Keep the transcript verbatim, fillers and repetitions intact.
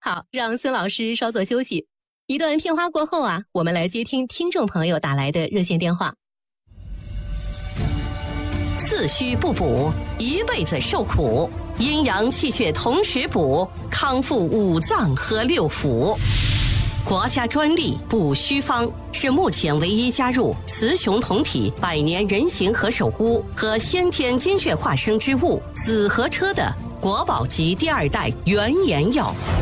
好，让孙老师稍作休息。一段片花过后啊，我们来接听听众朋友打来的热线电话。 四虚不补，一辈子受苦；阴阳气血同时补，康复五脏和六腑。国家专利补虚方是目前唯一加入雌雄同体百年人形和首乌和先天精血化生之物紫河车的国宝级第二代原研药。